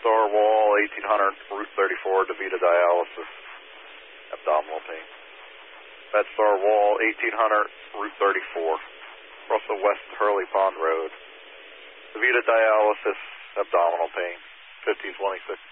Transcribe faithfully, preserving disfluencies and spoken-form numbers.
Star Wall, eighteen hundred, Route thirty-four, DaVita Dialysis, abdominal pain. Med Star Wall, eighteen hundred, Route thirty-four, Russell West Hurley Pond Road. DaVita Dialysis, abdominal pain, fifteen twenty-six.